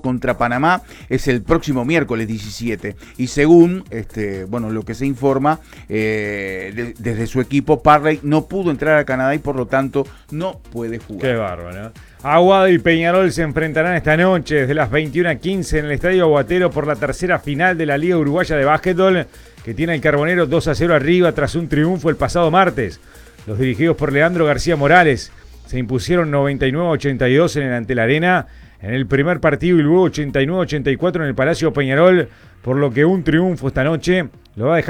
contra Panamá es el próximo miércoles 17. Y según lo que se informa desde su equipo, Parley no pudo entrar a Canadá y por lo tanto no puede jugar. Qué bárbaro. Aguada y Peñarol se enfrentarán esta noche desde las 21:15 en el Estadio Aguatero por la tercera final de la Liga Uruguaya de Básquetbol, que tiene al Carbonero 2-0 arriba tras un triunfo el pasado martes. Los dirigidos por Leandro García Morales se impusieron 99-82 en el Antel Arena en el primer partido y luego 89-84 en el Palacio Peñarol, por lo que un triunfo esta noche lo va a dejar